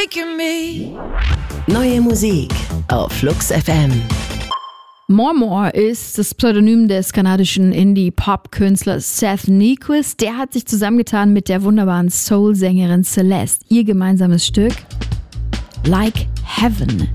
making me. Neue Musik auf Flux FM. More ist das Pseudonym des kanadischen Indie-Pop-Künstlers Seth Nyquist. Der hat sich zusammengetan mit der wunderbaren Soul-Sängerin Celeste. Ihr gemeinsames Stück Like Heaven.